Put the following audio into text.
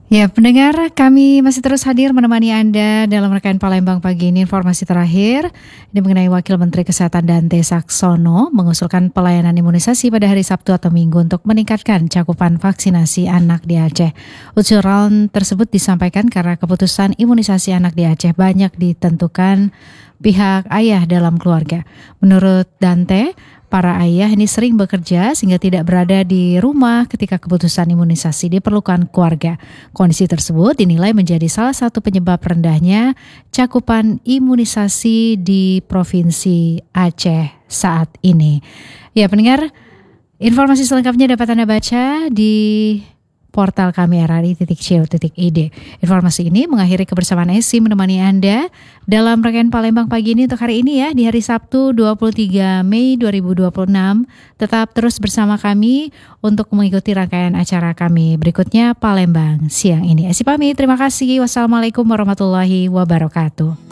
Ya, pendengar, kami masih terus hadir menemani Anda dalam rekan Palembang pagi ini. Informasi terakhir ini mengenai Wakil Menteri Kesehatan Dante Saxono mengusulkan pelayanan imunisasi pada hari Sabtu atau Minggu untuk meningkatkan cakupan vaksinasi anak di Aceh. Usulan tersebut disampaikan karena keputusan imunisasi anak di Aceh banyak ditentukan pihak ayah dalam keluarga. Menurut Dante, para ayah ini sering bekerja sehingga tidak berada di rumah ketika keputusan imunisasi diperlukan keluarga. Kondisi tersebut dinilai menjadi salah satu penyebab rendahnya cakupan imunisasi di Provinsi Aceh saat ini. Ya, pendengar, informasi selengkapnya dapat Anda baca di portal kami rri.co.id. Informasi ini mengakhiri kebersamaan Esi menemani Anda dalam Rekan Palembang pagi ini untuk hari ini ya, di hari Sabtu 23 Mei 2026. Tetap terus bersama kami untuk mengikuti rangkaian acara kami berikutnya Palembang siang ini. Esi pamit, terima kasih. Wassalamualaikum warahmatullahi wabarakatuh.